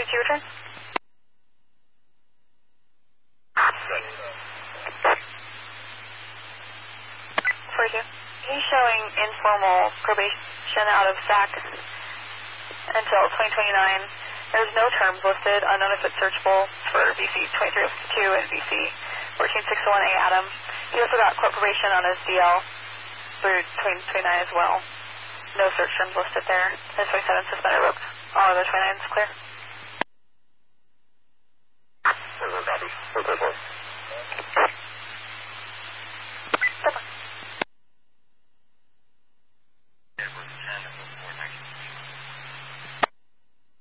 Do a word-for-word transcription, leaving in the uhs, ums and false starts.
to return. forty-two. He's showing informal probation out of S A C until twenty twenty-nine. There's no terms listed, unknown if it's searchable for V C twenty-three oh two and V C fourteen six oh one A Adam. He also got court probation on his D L through twenty twenty-nine as well. No search terms listed there. His twenty-seven suspended revoked. All other twenty-nines clear.